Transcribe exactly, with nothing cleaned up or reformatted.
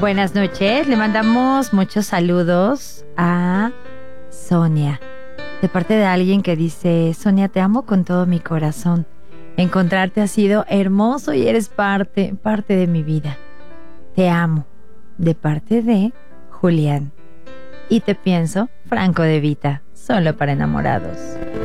Buenas noches, le mandamos muchos saludos a Sonia, de parte de alguien que dice: Sonia, te amo con todo mi corazón. Encontrarte ha sido hermoso y eres parte, parte de mi vida. Te amo, de parte de Julián. Y te pienso, Franco de Vita, solo para enamorados.